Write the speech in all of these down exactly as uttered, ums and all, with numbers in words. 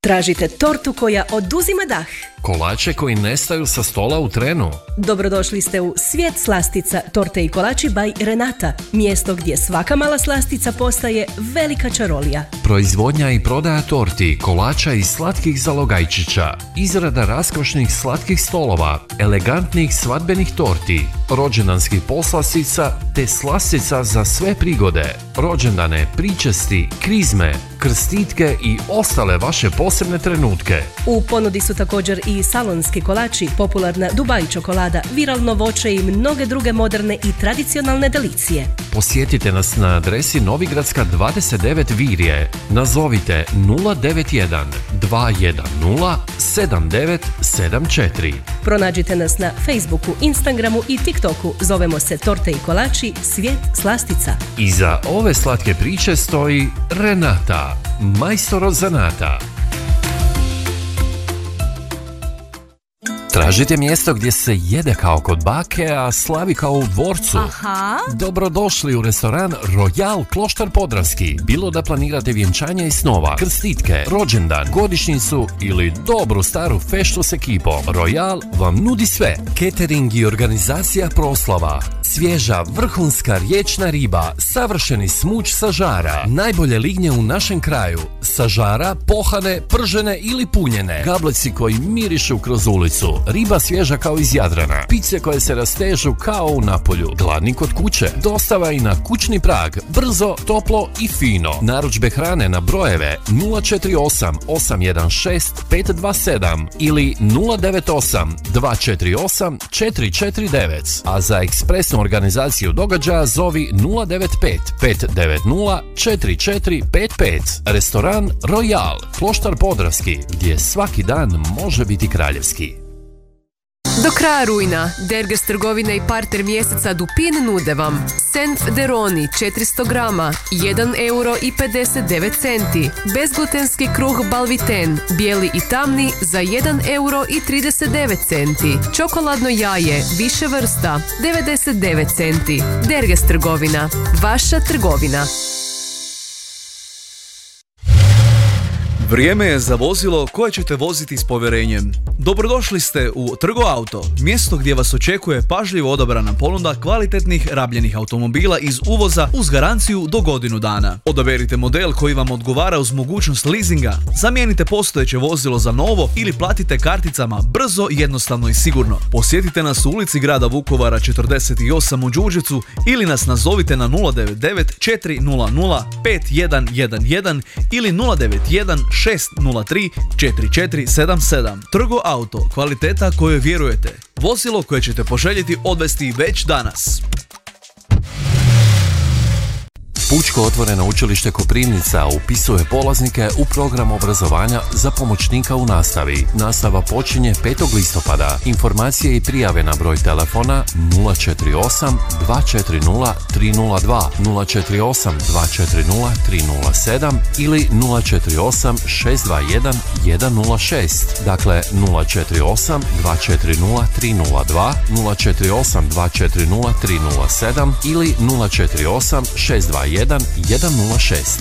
Tražite tortu koja oduzima dah? Kolače koji nestaju sa stola u trenu? Dobrodošli ste u svijet slastica, torte i kolači by Renata. Mjesto gdje svaka mala slastica postaje velika čarolija. Proizvodnja i prodaja torti, kolača i slatkih zalogajčića. Izrada raskošnih slatkih stolova, elegantnih svadbenih torti, rođendanskih poslastica te slastica za sve prigode. Rođendane, pričesti, krizme, krstitke i ostale vaše posebne trenutke. U ponudi su također i salonski kolači, popularna Dubai čokolada, viralno voće i mnoge druge moderne i tradicionalne delicije. Posjetite nas na adresi Novigradska dvadeset devet Virje. Nazovite nula devet jedan dva jedan nula sedam devet sedam četiri. Pronađite nas na Facebooku, Instagramu i TikToku. Zovemo se Torte i kolači, svijet slastica. Iza ove slatke priče stoji Renata, majstor od zanata. Tražite mjesto gdje se jede kao kod bake, a slavi kao u dvorcu. Aha. Dobrodošli u restoran Royal Kloštar Podravski. Bilo da planirate vjenčanja i snova, krstitke, rođendan, godišnjicu ili dobru staru feštu s ekipom, Royal vam nudi sve. Catering i organizacija proslava, svježa vrhunska riječna riba, savršeni smuč sa žara, najbolje lignje u našem kraju, sa žara, pohane, pržene ili punjene, gableci koji mirišu kroz ulicu, riba svježa kao iz Jadrana, pice koje se rastežu kao u Napolju, gladni kod kuće, dostava i na kućni prag, brzo, toplo i fino. Narudžbe hrane na brojeve nula četiri osam osam jedan šest pet dva sedam ili nula devet osam dva četiri osam četiri četiri devet, a za ekspresnu organizaciju događaja zovi nula devet pet pet devet nula četiri četiri pet pet. Restoran Royal, Kloštar Podravski, gdje svaki dan može biti kraljevski. Do kraja rujna Derges trgovine i parter mjeseca Dupin nude vam Senf Deroni četiristo grama jedan euro i pedeset devet centi, bezglutenski kruh Balviten bijeli i tamni za jedan euro i trideset devet centi, čokoladno jaje više vrsta devedeset devet centi. Derges trgovina, vaša trgovina. Vrijeme je za vozilo koje ćete voziti s povjerenjem. Dobrodošli ste u Trgo Auto, mjesto gdje vas očekuje pažljivo odabrana ponuda kvalitetnih rabljenih automobila iz uvoza uz garanciju do godinu dana. Odaberite model koji vam odgovara uz mogućnost leasinga, zamijenite postojeće vozilo za novo ili platite karticama brzo, jednostavno i sigurno. Posjetite nas u ulici grada Vukovara četrdeset osam u Đurđevcu ili nas nazovite na nula devet devet četiri nula nula pet jedan jedan jedan ili nula devet jedan šest nula tri četiri četiri sedam sedam. Trgo Auto, kvaliteta kojoj vjerujete. Vozilo koje ćete poželjeti odvesti već danas. Pučko otvoreno učilište Koprivnica upisuje polaznike u program obrazovanja za pomoćnika u nastavi. Nastava počinje petog listopada. Informacije i prijave na broj telefona nula četiri osam dva četiri nula tri nula dva, nula četiri osam dva četiri nula tri nula sedam ili nula četiri osam šest dva jedan jedan nula šest. Dakle, nula četiri osam dva četiri nula tri nula dva, nula četiri osam dva četiri nula tri nula sedam ili nula četiri osam šest dva jedan jedan nula šest.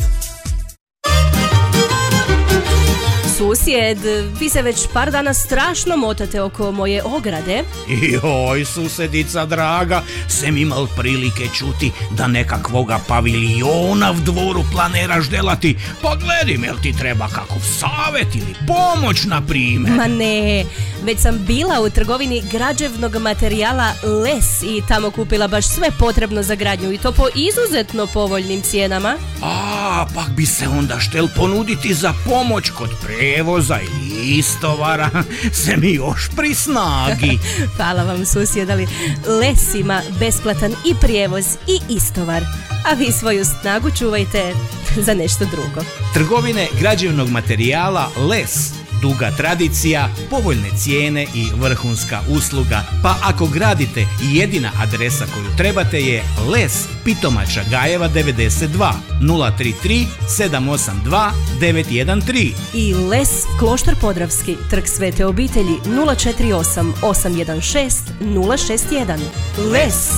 Susjed, vi se već par dana strašno motate oko moje ograde. Joj, susedica draga, sem imal prilike čuti da nekakvoga pavilijona v dvoru planiraš delati. Pa gledim, jel ti treba kakov savjet ili pomoć, na primjer? Ma ne, već sam bila u trgovini građevnog materijala Les i tamo kupila baš sve potrebno za gradnju i to po izuzetno povoljnim cijenama. A, pak bi se onda štel ponuditi za pomoć kod prevoza ili istovara, se mi još pri snagi. Hvala vam, susjed, ali Les ima besplatan i prijevoz i istovar, a vi svoju snagu čuvajte za nešto drugo. Trgovine građevnog materijala Les. Duga tradicija, povoljne cijene i vrhunska usluga. Pa ako gradite, jedina adresa koju trebate je Les, Pitomača Gajeva devedeset dva, nula tri tri sedam osam dva devet jedan tri. I Les, Kloštar Podravski, Trg Svete obitelji nula četiri osam osam jedan šest nula šest jedan. Les.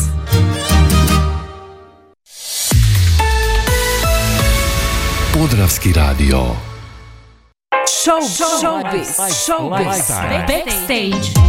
Podravski radio. Showbiz. Showbiz. Backstage.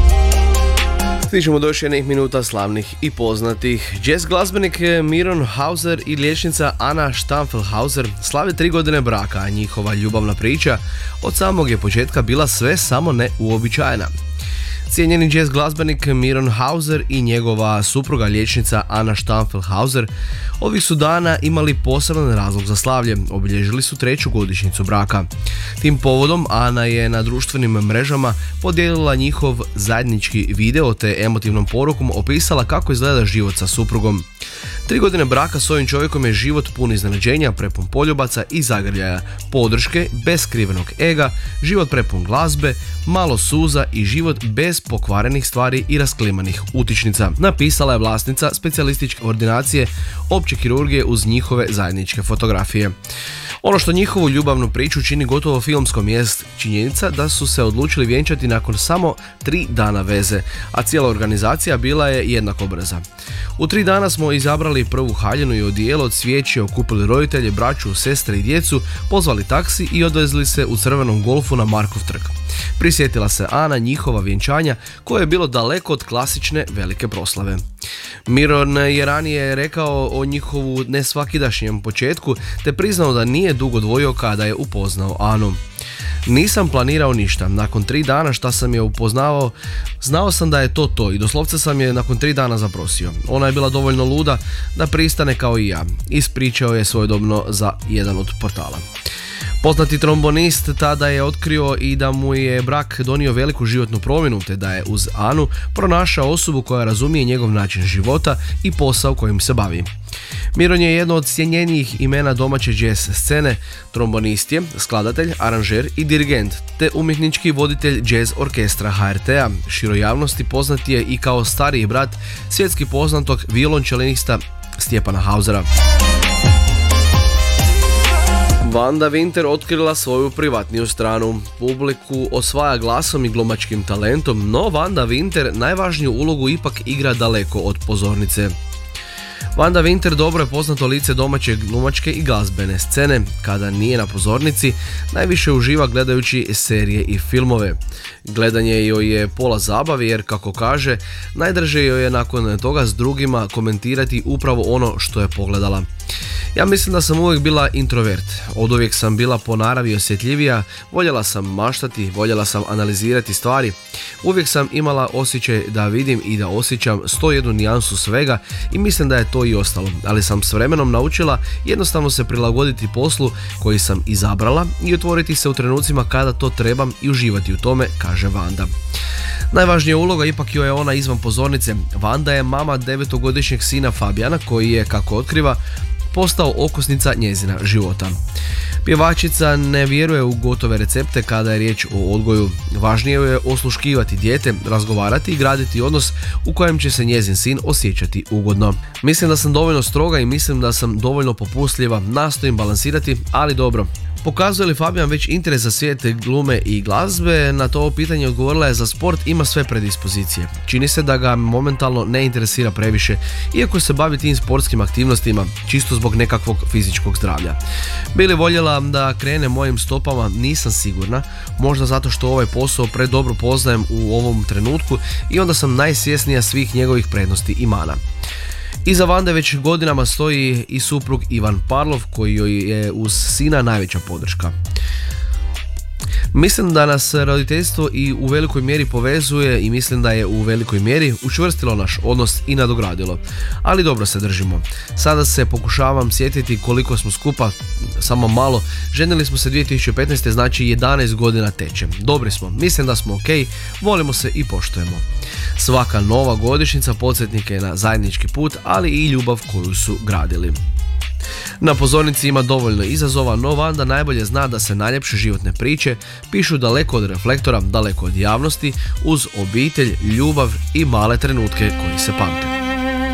Stižemo do još jednih minuta slavnih i poznatih. Jazz glazbenik Miron Hauser i liječnica Anna Stamfelhauser slave tri godine braka, a njihova ljubavna priča od samog je početka bila sve samo ne uobičajena. Cijenjeni jazz glazbenik Miron Hauser i njegova supruga liječnica Anna Stamfelhauser ovih su dana imali poseban razlog za slavlje, obilježili su treću godišnjicu braka. Tim povodom Ana je na društvenim mrežama podijelila njihov zajednički video te emotivnom porukom opisala kako izgleda život sa suprugom. Tri godine braka s ovim čovjekom je život pun iznenađenja, prepun poljubaca i zagrljaja, podrške, bez skrivenog ega, život prepun glazbe, malo suza i život bez pokvarenih stvari i rasklimanih utičnica, napisala je vlasnica specijalističke ordinacije opće kirurgije uz njihove zajedničke fotografije. Ono što njihovu ljubavnu priču čini gotovo filmskom jest činjenica da su se odlučili vjenčati nakon samo tri dana veze, a cijela organizacija bila je jednako brza. U tri dana smo izabrali prvu haljinu i odijelo, cvijeće, okupili roditelje, braću, sestre i djecu, pozvali taksi i odvezli se u crvenom golfu na Markov trg. Prisjetila se Ana njihova vjenčanja koje je bilo daleko od klasične velike proslave. Miron je ranije rekao o njihovu nesvakidašnjem početku te priznao da nije dugo dvojio kada je upoznao Anu. Nisam planirao ništa, nakon tri dana šta sam je upoznavao, znao sam da je to to i doslovce sam je nakon tri dana zaprosio. Ona je bila dovoljno luda da pristane kao i ja, ispričao je svojedobno za jedan od portala. Poznati trombonist tada je otkrio i da mu je brak donio veliku životnu promjenu te da je uz Anu pronašao osobu koja razumije njegov način života i posao kojim se bavi. Miron je jedno od cijenjenijih imena domaće jazz scene, trombonist je, skladatelj, aranžer i dirigent, te umjetnički voditelj jazz orkestra H R T-a. Široj javnosti poznat je i kao stariji brat svjetski poznatog violončelinista Stjepana Hausera. Vanda Winter otkrila svoju privatniju stranu. Publiku osvaja glasom i glumačkim talentom, no Vanda Winter najvažniju ulogu ipak igra daleko od pozornice. Vanda Winter dobro je poznato lice domaće glumačke i glazbene scene. Kada nije na pozornici, najviše uživa gledajući serije i filmove. Gledanje joj je pola zabave jer, kako kaže, najdraže joj je nakon toga s drugima komentirati upravo ono što je pogledala. Ja mislim da sam uvijek bila introvert, od uvijek sam bila po naravi osjetljivija, voljela sam maštati, voljela sam analizirati stvari, uvijek sam imala osjećaj da vidim i da osjećam sto jednu nijansu svega i mislim da je to i ostalo, ali sam s vremenom naučila jednostavno se prilagoditi poslu koji sam izabrala i otvoriti se u trenucima kada to trebam i uživati u tome, kaže Vanda. Najvažnija uloga ipak joj je ona izvan pozornice. Vanda je mama devetogodišnjeg sina Fabijana koji je, kako otkriva, postao okosnica njezina života. Pjevačica ne vjeruje u gotove recepte kada je riječ o odgoju. Važnije je osluškivati dijete, razgovarati i graditi odnos u kojem će se njezin sin osjećati ugodno. Mislim da sam dovoljno stroga i mislim da sam dovoljno popustljiva, nastojim balansirati, ali dobro. Pokazuje li Fabijan već interes za svijet glume i glazbe? Na to pitanje odgovorila je za sport ima sve predispozicije. Čini se da ga momentalno ne interesira previše, iako se bavi tim sportskim aktivnostima, čisto zbog nekakvog fizičkog zdravlja. Bi li voljela da krene mojim stopama? Nisam sigurna, možda zato što ovaj posao predobro poznajem u ovom trenutku i onda sam najsvjesnija svih njegovih prednosti i mana. Iza Vande već godinama stoji i suprug Ivan Parlov koji joj je uz sina najveća podrška. Mislim da nas roditeljstvo i u velikoj mjeri povezuje i mislim da je u velikoj mjeri učvrstilo naš odnos i nadogradilo. Ali dobro se držimo. Sada se pokušavam sjetiti koliko smo skupa, samo malo. Ženili smo se dvije tisuće petnaeste, znači jedanaest godina teče. Dobri smo, mislim da smo ok, volimo se i poštujemo. Svaka nova godišnjica podsjetnik je na zajednički put, ali i ljubav koju su gradili. Na pozornici ima dovoljno izazova, no Vanda najbolje zna da se najljepše životne priče pišu daleko od reflektora, daleko od javnosti, uz obitelj, ljubav i male trenutke koji se pamte.